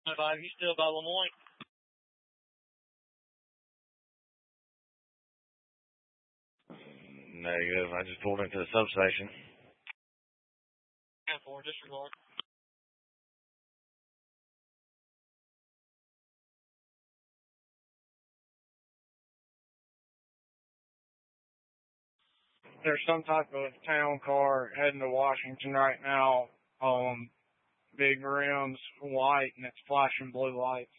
You still by Lemoyne? Negative. I just pulled into the substation. 10-4, disregard. There's some type of town car heading to Washington right now. Big rims, white, and it's flashing blue lights.